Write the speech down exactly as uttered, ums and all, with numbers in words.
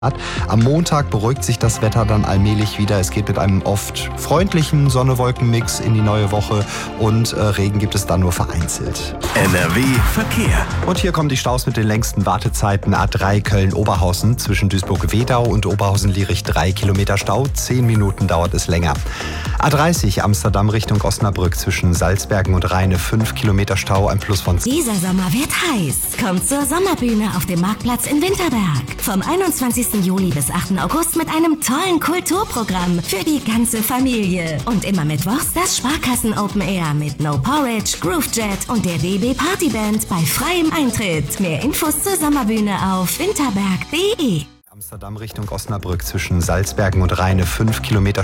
Am Montag beruhigt sich das Wetter dann allmählich wieder. Es geht mit einem oft freundlichen Sonne-Wolken-Mix in die neue Woche und äh, Regen gibt es dann nur vereinzelt. N R W Verkehr. Und hier kommen die Staus mit den längsten Wartezeiten. A drei Köln-Oberhausen zwischen Duisburg-Wedau und Oberhausen-Lierich drei Kilometer Stau. Zehn Minuten dauert es länger. A dreißig Amsterdam Richtung Osnabrück zwischen Salzbergen und Rheine fünf Kilometer Stau, ein Plus von... Dieser Sommer wird heiß. Kommt zur Sommerbühne auf dem Marktplatz in Winterberg. Vom einundzwanzigsten Juli bis achten August mit einem tollen Kulturprogramm für die ganze Familie. Und immer mittwochs das Sparkassen Open Air mit No Porridge, Groovejet und der D B Partyband bei freiem Eintritt. Mehr Infos zur Sommerbühne auf winterberg punkt de. Amsterdam Richtung Osnabrück zwischen Salzbergen und Rheine fünf Kilometer